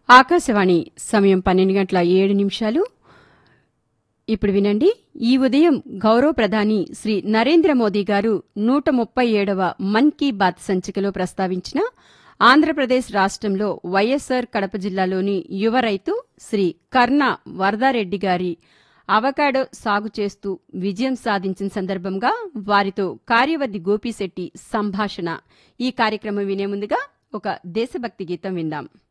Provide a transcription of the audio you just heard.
ఆకాశవాణి సమయం 12:07. ఇప్పుడు వినండి. ఈ ఉదయం గౌరవ ప్రధాని శ్రీ నరేంద్ర మోదీ గారు 137వ మన్ కీ బాత్ సంచికలో ప్రస్తావించిన ఆంధ్రప్రదేశ్ రాష్ట్రంలో వైఎస్సార్ కడప జిల్లాలోని యువ రైతు శ్రీ కర్ణ వరదారెడ్డి గారి అవకాడో సాగు చేస్తూ విజయం సాధించిన సందర్భంగా వారితో కార్యవర్ది గోపిశెట్టి సంభాషణ. ఈ కార్యక్రమం వినే ముందుగా ఒక దేశభక్తి గీతం విందాం.